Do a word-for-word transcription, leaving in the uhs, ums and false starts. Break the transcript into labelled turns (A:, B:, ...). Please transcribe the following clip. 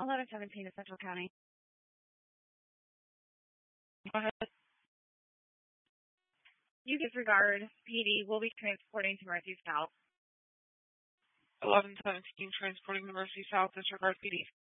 A: eleven seventeen to Central County.
B: Go ahead.
A: You disregard P D will be transporting to Mercy South.
B: eleven seventeen, transporting to Mercy South, disregard P D.